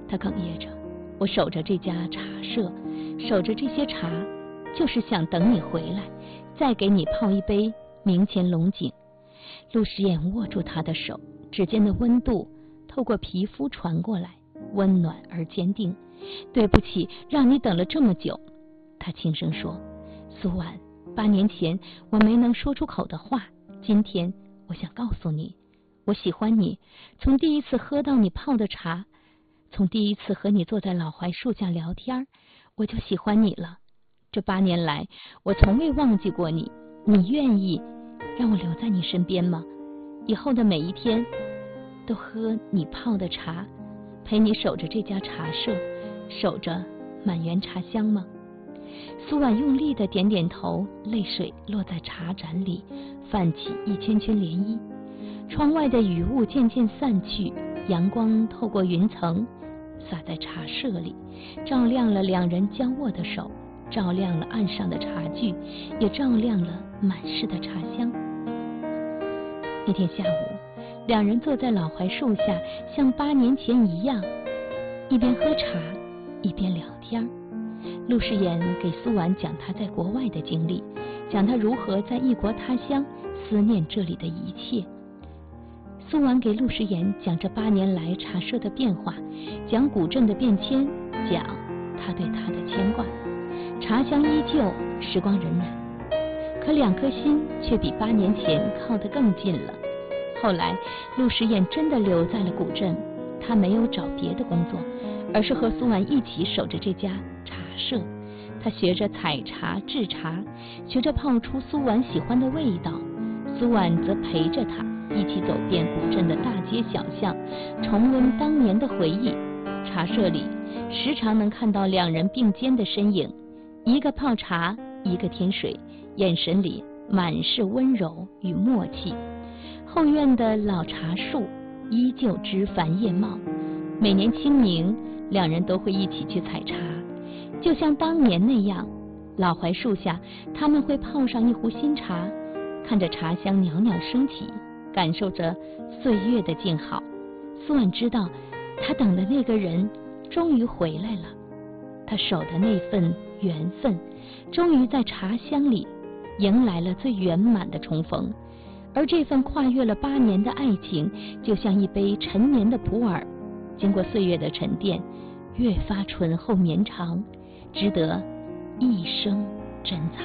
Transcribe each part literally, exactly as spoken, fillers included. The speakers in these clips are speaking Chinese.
他哽咽着，我守着这家茶社，守着这些茶，就是想等你回来，再给你泡一杯明前龙井。陆时言握住他的手，指尖的温度透过皮肤传过来，温暖而坚定。对不起，让你等了这么久。他轻声说，苏婉，八年前我没能说出口的话，今天我想告诉你，我喜欢你。从第一次喝到你泡的茶，从第一次和你坐在老槐树下聊天，我就喜欢你了。这八年来，我从未忘记过你。你愿意让我留在你身边吗？以后的每一天都喝你泡的茶，陪你守着这家茶社，守着满园茶香吗？苏婉用力的点点头，泪水落在茶盏里，泛起一圈圈涟漪。窗外的雨雾渐渐散去，阳光透过云层洒在茶社里，照亮了两人交握的手，照亮了岸上的茶具，也照亮了满室的茶香。那天下午，两人坐在老槐树下，像八年前一样，一边喝茶一边聊天。陆时言给苏婉讲他在国外的经历，讲他如何在异国他乡思念这里的一切。苏婉给陆时言讲这八年来茶社的变化，讲古镇的变迁，讲他对他的牵挂。茶香依旧，时光荏苒，可两颗心却比八年前靠得更近了。后来陆时言真的留在了古镇，他没有找别的工作，而是和苏婉一起守着这家茶社。他学着采茶制茶，学着泡出苏婉喜欢的味道，苏婉则陪着他一起走遍古镇的大街小巷，重温当年的回忆。茶社里时常能看到两人并肩的身影，一个泡茶，一个添水，眼神里满是温柔与默契。后院的老茶树依旧枝繁叶茂，每年清明，两人都会一起去采茶，就像当年那样。老槐树下，他们会泡上一壶新茶，看着茶香袅袅升起，感受着岁月的静好。苏婉知道，他等的那个人终于回来了，他守的那份缘分，终于在茶香里迎来了最圆满的重逢。而这份跨越了八年的爱情，就像一杯陈年的普洱，经过岁月的沉淀，越发醇厚绵长，值得一生珍藏。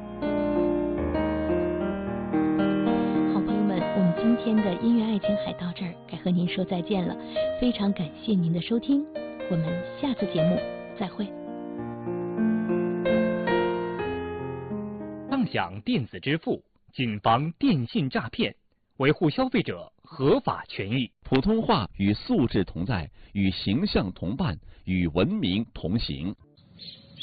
好朋友们，我们今天的音乐爱情海到这儿该和您说再见了，非常感谢您的收听，我们下次节目再会。 当享电子支付，谨防电信诈骗，维护消费者合法权益。 普通话与素质同在，与形象同伴，与文明同行。